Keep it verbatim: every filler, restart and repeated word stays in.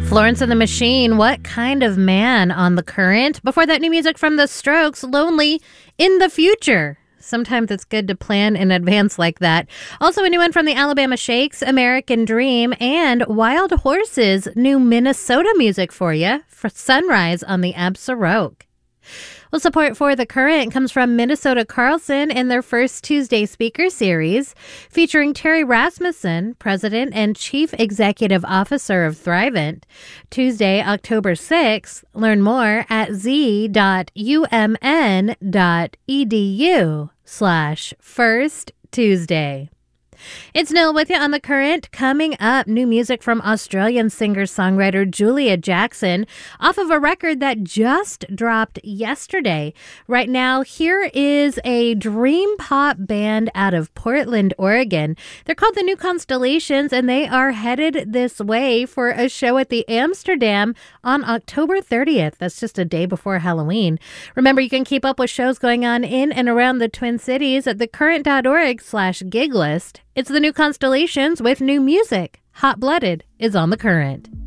Florence and the Machine, What Kind of Man on The Current. Before that, new music from The Strokes, Lonely in the Future. Sometimes it's good to plan in advance like that. Also a new one from the Alabama Shakes, American Dream, and Wild Horses, new Minnesota music for you for Sunrise on the Absaroke. Well, support for The Current comes from Minnesota Carlson in their first Tuesday speaker series, featuring Terry Rasmussen, President and Chief Executive Officer of Thrivent. Tuesday, October sixth. Learn more at z.umn.edu slash first Tuesday. It's Nil with you on The Current. Coming up, new music from Australian singer-songwriter Julia Jackson off of a record that just dropped yesterday. Right now, here is a dream pop band out of Portland, Oregon. They're called the New Constellations, and they are headed this way for a show at the Amsterdam on October thirtieth. That's just a day before Halloween. Remember, you can keep up with shows going on in and around the Twin Cities at thecurrent.org slash gig list. It's the New Constellations with new music. Hot Blooded is on The Current.